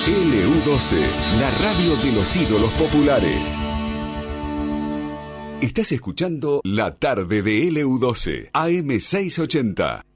LU12, la radio de los ídolos populares. Estás escuchando La Tarde de LU12, AM680.